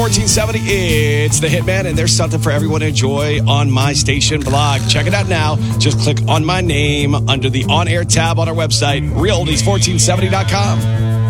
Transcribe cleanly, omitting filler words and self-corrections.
1470, it's the Hitman, and there's something for everyone to enjoy on my station blog. Check it out now. Just click on my name under the on-air tab on our website, realoldies1470.com.